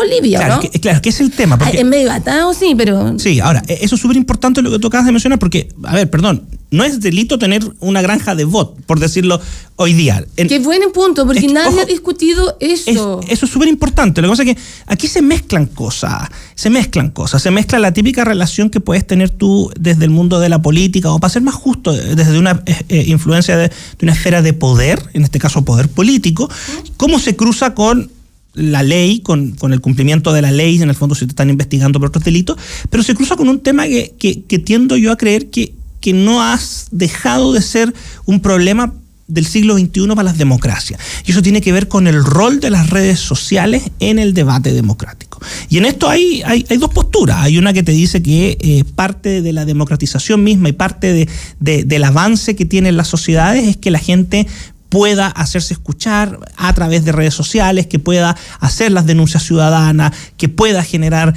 Bolivia, claro, ¿no? Claro, que es el tema. Porque, en medio atado, sí, pero... Sí, ahora, eso es súper importante lo que tú acabas de mencionar, porque, a ver, perdón, no es delito tener una granja de bot, por decirlo hoy día. Qué buen punto, porque nadie ha discutido eso. Eso es súper importante. Lo que pasa es que aquí se mezclan cosas. Se mezcla la típica relación que puedes tener tú desde el mundo de la política, o para ser más justo, desde una influencia de una esfera de poder, en este caso poder político, cómo se cruza con la ley, con el cumplimiento de la ley, en el fondo se te están investigando por otros delitos, pero se cruza con un tema que tiendo yo a creer que no has dejado de ser un problema del siglo XXI para las democracias. Y eso tiene que ver con el rol de las redes sociales en el debate democrático. Y en esto hay dos posturas. Hay una que te dice que parte de la democratización misma y parte del avance que tienen las sociedades es que la gente pueda hacerse escuchar a través de redes sociales, que pueda hacer las denuncias ciudadanas, que pueda generar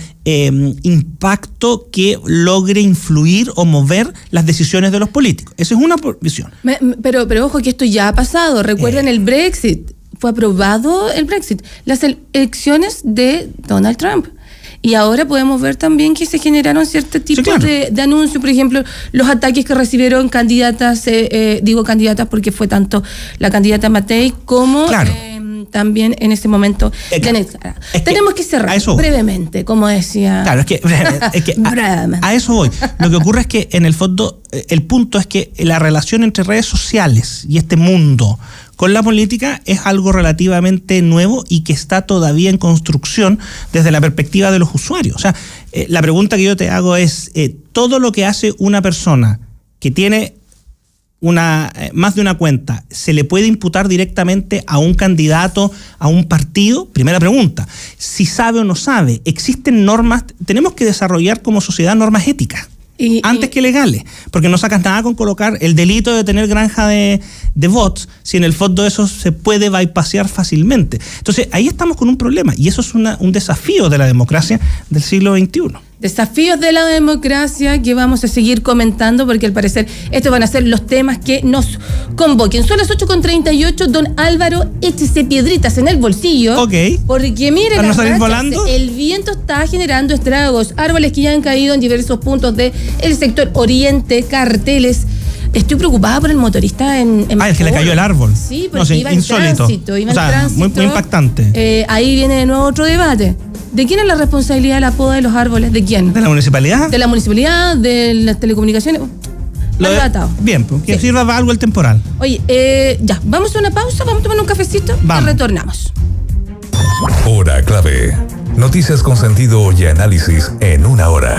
impacto que logre influir o mover las decisiones de los políticos. Esa es una visión. Pero ojo que esto ya ha pasado. Recuerden el Brexit. Fue aprobado el Brexit. Las elecciones de Donald Trump. Y ahora podemos ver también que se generaron ciertos tipos de anuncios, por ejemplo, los ataques que recibieron candidatas, digo candidatas porque fue tanto la candidata Matei como también en ese momento tenemos que cerrar brevemente, como decía. Claro, es que a eso voy. Lo que ocurre es que en el fondo el punto es que la relación entre redes sociales y este mundo con la política es algo relativamente nuevo y que está todavía en construcción desde la perspectiva de los usuarios. O sea, la pregunta que yo te hago es, todo lo que hace una persona que tiene más de una cuenta, ¿se le puede imputar directamente a un candidato, a un partido? Primera pregunta. Si sabe o no sabe, existen normas, tenemos que desarrollar como sociedad normas éticas. Antes que legales, porque no sacas nada con colocar el delito de tener granja de bots, si en el fondo eso se puede bypassear fácilmente. Entonces ahí estamos con un problema, y eso es un desafío de la democracia del siglo XXI. Desafíos de la democracia que vamos a seguir comentando, porque al parecer estos van a ser los temas que nos convoquen. Son las 8:38, don Álvaro, échese piedritas en el bolsillo. Ok. Porque mire, ¿para no salir volando? El viento está generando estragos, árboles que ya han caído en diversos puntos del sector oriente, carteles. Estoy preocupada por el motorista en el que le cayó el árbol. Sí, porque iba insólito. En tránsito. Muy impactante. Ahí viene de nuevo otro debate. ¿De quién es la responsabilidad de la poda de los árboles? ¿De quién? ¿De la municipalidad? De la municipalidad, de las telecomunicaciones. Bien, pues que sirva para algo el temporal. Oye, ya, vamos a una pausa, vamos a tomar un cafecito y retornamos. Hora clave. Noticias con sentido y análisis en una hora.